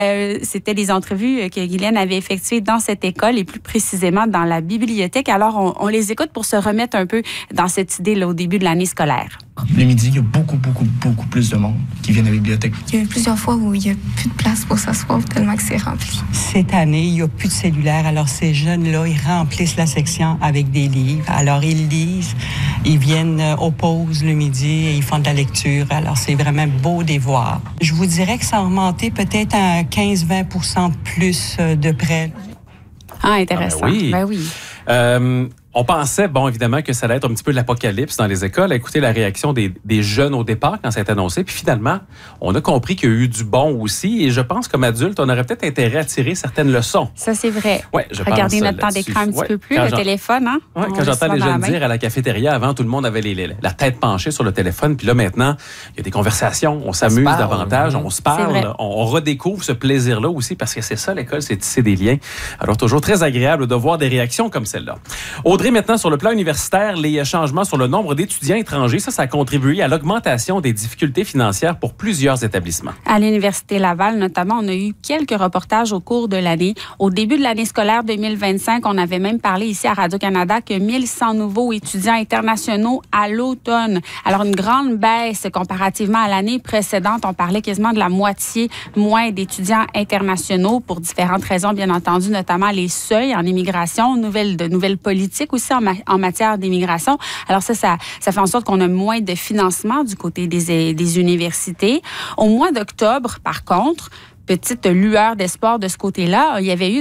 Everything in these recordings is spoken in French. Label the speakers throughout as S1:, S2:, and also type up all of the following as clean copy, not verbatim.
S1: C'était des entrevues que Guylaine avait effectuées dans cette école et plus précisément dans la bibliothèque. Alors, on les écoute pour se remettre un peu dans cette idée là, au début de l'année scolaire.
S2: Le midi, il y a beaucoup plus de monde qui vient à la bibliothèque.
S3: Il y a eu plusieurs fois où il n'y a plus de place pour s'asseoir tellement que c'est rempli.
S4: Cette année, il n'y a plus de cellulaire. Alors, ces jeunes-là, ils remplissent la section avec des livres. Alors, ils lisent, ils viennent aux pauses le midi et ils font de la lecture. Alors, c'est vraiment beau de les voir. Je vous dirais que ça a augmenté peut-être à 15-20% plus de près.
S1: Ah, intéressant.
S5: Ben oui. On pensait, évidemment, que ça allait être un petit peu l'apocalypse dans les écoles. Écoutez la réaction des jeunes au départ quand ça a été annoncé. Puis finalement, on a compris qu'il y a eu du bon aussi. Et je pense, comme adulte, on aurait peut-être intérêt à tirer certaines leçons.
S1: Ça, c'est vrai.
S5: Ouais,
S1: Regarder notre temps d'écran un petit peu plus, le téléphone. Hein?
S5: Ouais, quand j'entends les jeunes dire à la cafétéria, avant, tout le monde avait la tête penchée sur le téléphone. Puis là, maintenant, il y a des conversations. On s'amuse davantage. On se parle. On redécouvre ce plaisir-là aussi parce que c'est ça, l'école, c'est tisser des liens. Alors, toujours très agréable de voir des réactions comme celle-là. Audrey, maintenant, sur le plan universitaire, les changements sur le nombre d'étudiants étrangers, ça a contribué à l'augmentation des difficultés financières pour plusieurs établissements.
S1: À l'Université Laval, notamment, on a eu quelques reportages au cours de l'année. Au début de l'année scolaire 2025, on avait même parlé ici à Radio-Canada que 1100 nouveaux étudiants internationaux à l'automne. Alors, une grande baisse comparativement à l'année précédente. On parlait quasiment de la moitié moins d'étudiants internationaux pour différentes raisons, bien entendu, notamment les seuils en immigration, de nouvelles politiques aussi en matière d'immigration. Alors ça fait en sorte qu'on a moins de financement du côté des universités. Au mois d'octobre, par contre, petite lueur d'espoir de ce côté-là, il y avait eu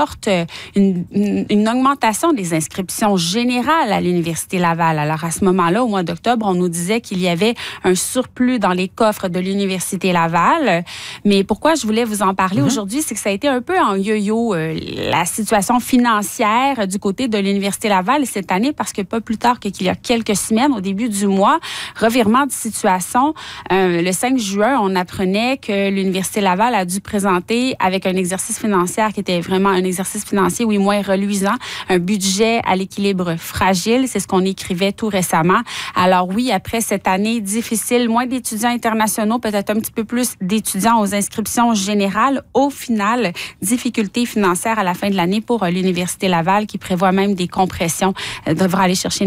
S1: une augmentation des inscriptions générales à l'Université Laval. Alors, à ce moment-là, au mois d'octobre, on nous disait qu'il y avait un surplus dans les coffres de l'Université Laval. Mais pourquoi je voulais vous en parler aujourd'hui, c'est que ça a été un peu en yo-yo, la situation financière du côté de l'Université Laval cette année, parce que pas plus tard qu'il y a quelques semaines, au début du mois, revirement de situation. Le 5 juin, on apprenait que l'Université Laval a dû présenter avec un exercice financier qui était vraiment un exercice financier, oui, moins reluisant, un budget à l'équilibre fragile. C'est ce qu'on écrivait tout récemment. Alors oui, après cette année difficile, moins d'étudiants internationaux, peut-être un petit peu plus d'étudiants aux inscriptions générales. Au final, difficultés financières à la fin de l'année pour l'Université Laval qui prévoit même des compressions. Elle devra aller chercher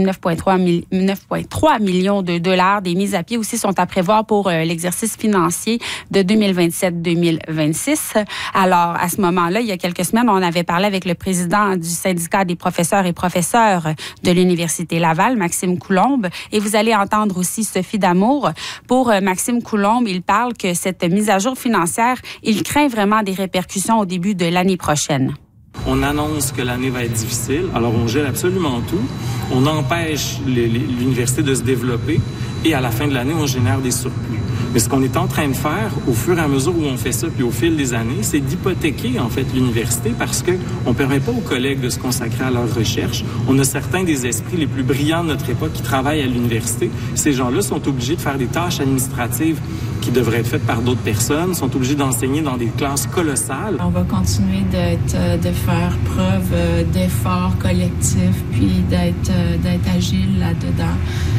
S1: 9,3 millions de dollars. Des mises à pied aussi sont à prévoir pour l'exercice financier de 2027-2026. Alors, à ce moment-là, il y a quelques semaines, on avait parlé avec le président du syndicat des professeurs et professeurs de l'Université Laval, Maxime Coulombe, et vous allez entendre aussi Sophie Damour. Pour Maxime Coulombe, il parle que cette mise à jour financière, il craint vraiment des répercussions au début de l'année prochaine.
S6: On annonce que l'année va être difficile, alors on gèle absolument tout. On empêche l'université de se développer et à la fin de l'année, on génère des surplus. Mais ce qu'on est en train de faire, au fur et à mesure où on fait ça, puis au fil des années, c'est d'hypothéquer, en fait, l'université parce qu'on ne permet pas aux collègues de se consacrer à leur recherche. On a certains des esprits les plus brillants de notre époque qui travaillent à l'université. Ces gens-là sont obligés de faire des tâches administratives qui devraient être faites par d'autres personnes, sont obligés d'enseigner dans des classes colossales.
S7: On va continuer de faire preuve d'efforts collectifs puis d'être agile là-dedans.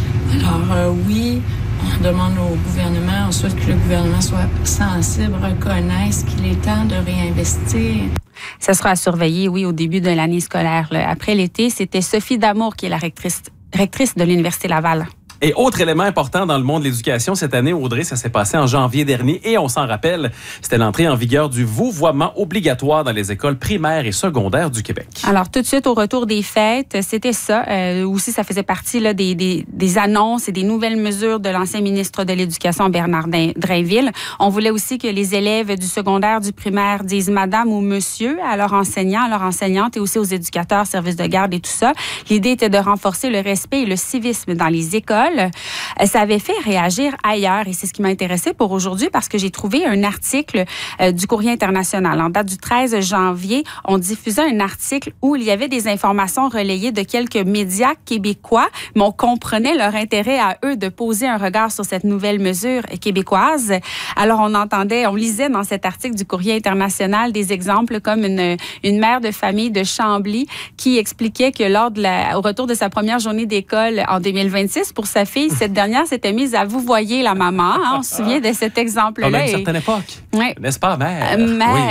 S7: Alors oui, on demande au gouvernement, on souhaite que le gouvernement soit sensible, reconnaisse qu'il est temps de réinvestir.
S1: Ça sera à surveiller, oui, au début de l'année scolaire. Après l'été, c'était Sophie Damour qui est la rectrice de l'Université Laval.
S5: Et autre élément important dans le monde de l'éducation, cette année, Audrey, ça s'est passé en janvier dernier et on s'en rappelle, c'était l'entrée en vigueur du vouvoiement obligatoire dans les écoles primaires et secondaires du Québec.
S1: Alors, tout de suite, au retour des fêtes, c'était ça. Aussi, ça faisait partie là, des annonces et des nouvelles mesures de l'ancien ministre de l'Éducation, Bernard Drainville. On voulait aussi que les élèves du secondaire, du primaire disent madame ou monsieur à leurs enseignants, à leurs enseignantes et aussi aux éducateurs, services de garde et tout ça. L'idée était de renforcer le respect et le civisme dans les écoles. Ça avait fait réagir ailleurs et c'est ce qui m'a intéressée pour aujourd'hui parce que j'ai trouvé un article du Courrier international. En date du 13 janvier, on diffusait un article où il y avait des informations relayées de quelques médias québécois, mais on comprenait leur intérêt à eux de poser un regard sur cette nouvelle mesure québécoise. Alors, on lisait dans cet article du Courrier international des exemples comme une mère de famille de Chambly qui expliquait que au retour de sa première journée d'école en 2026, pour sa fille, cette dernière s'était mise à vouvoyer la maman. Hein, on se souvient de cet exemple-là.
S5: Quand même une certaine époque.
S1: Oui.
S5: N'est-ce pas, mère?
S1: Mère.